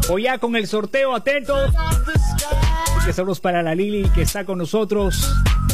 O ya con el sorteo, atentos. Saludos para la Lili que está con nosotros.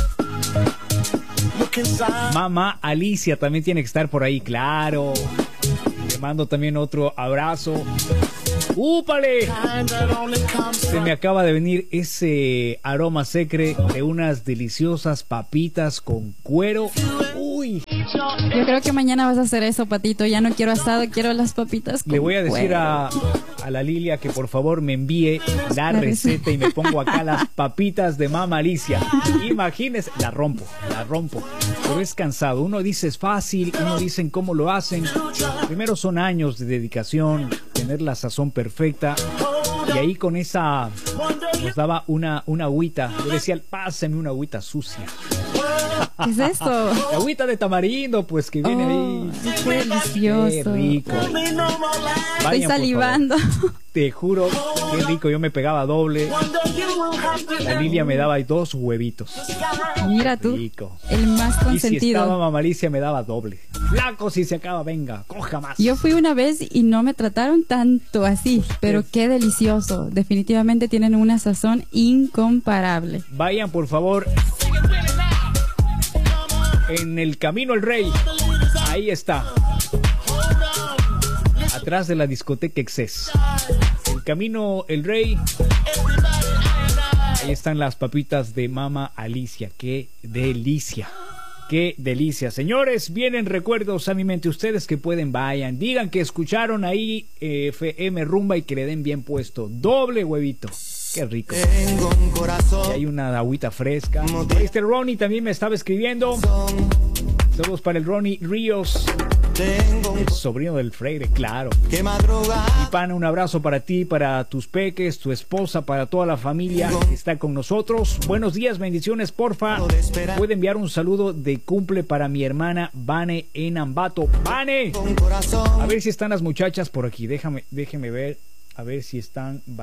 Mamá Alicia también tiene que estar por ahí, claro. Le mando también otro abrazo. ¡Úpale! Se me acaba de venir ese aroma secre de unas deliciosas papitas con cuero. ¡Uy! Yo creo que mañana vas a hacer eso, Patito. Ya no quiero asado, quiero las papitas con Le voy a decir cuero. a la Lilia que por favor me envíe la receta y me pongo acá las papitas de Mamá Alicia. Imagínese, la rompo. Pero es cansado. Uno dice es fácil, uno dice cómo lo hacen. Primero son años de dedicación, tener la sazón perfecta. Y ahí con esa nos daba una agüita. Yo decía, pásame una agüita sucia. ¿Qué es esto? La agüita de tamarindo, pues que viene ahí. Qué delicioso. Qué rico. Estoy salivando. Te juro, qué rico. Yo me pegaba doble. La Lilia me daba 2 huevitos. Mira tú, rico. el más Y si consentido. estaba Mamá Alicia me daba doble. Flaco, si se acaba, venga, coja más. Yo fui una vez y no me trataron tanto así, pero qué delicioso. Definitivamente tienen una sazón incomparable. Vayan, por favor, en el Camino El Rey. Ahí está. Atrás de la discoteca Excess. El Camino El Rey. Ahí están las papitas de Mamá Alicia. Qué delicia. Qué delicia. Señores, vienen recuerdos a mi mente. Ustedes que pueden, vayan. Digan que escucharon ahí FM Rumba y que le den bien puesto. Doble huevito. Qué rico. Tengo un corazón. Y hay una agüita fresca. Este Ronnie también me estaba escribiendo. Saludos para el Ronnie Ríos. El sobrino del Freire, claro. Que madruga. Y pana, un abrazo para ti, para tus peques, tu esposa, para toda la familia que está con nosotros. Buenos días, bendiciones, porfa. Puede enviar un saludo de cumple para mi hermana Vane en Ambato. ¡Vane! A ver si están las muchachas por aquí. Déjeme ver. A ver si están.